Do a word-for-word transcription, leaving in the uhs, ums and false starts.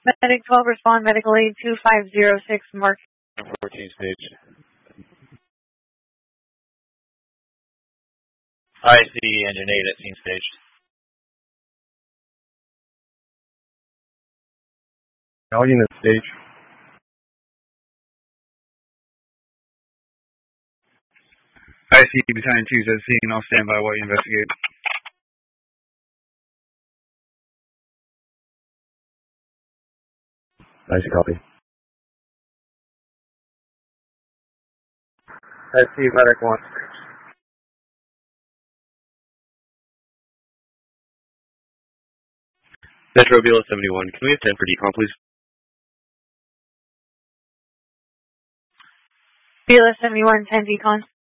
Medic twelve, respond. Medical aid two five zero six, mark. fourteen stage. I see engine eight at scene stage. All units stage. I see battalion two's at scene, off standby while you investigate. I see, copy. I see medic one. Metro B L S seventy-one, can we have ten for decon, please? B L S seventy-one, ten decon.